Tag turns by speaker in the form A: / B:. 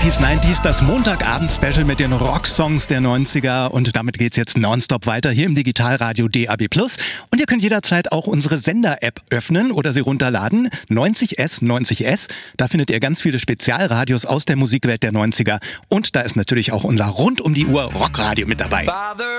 A: 80s, 90s, das Montagabend-Special mit den Rocksongs der 90er und damit geht's jetzt nonstop weiter hier im Digitalradio DAB+. Und ihr könnt jederzeit auch unsere Sender-App öffnen oder sie runterladen, 90S. Da findet ihr ganz viele Spezialradios aus der Musikwelt der 90er und da ist natürlich auch unser rund um die Uhr Rockradio mit dabei.